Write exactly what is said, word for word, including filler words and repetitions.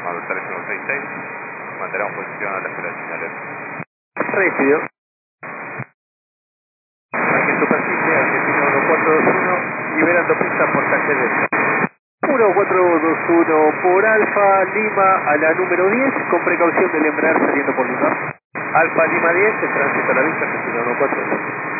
Mando tres uno seis seis, mantenemos posición a la espera de señales. Recibido. Aquí en superficie, Argentina uno cuatro dos uno, liberando pista por calle Delta. uno cuatro dos uno por Alfa, Lima a la número diez, con precaución del embrague saliendo por Lima. Alfa Lima diez, el tránsito a la vista, Argentina uno cuatro dos uno.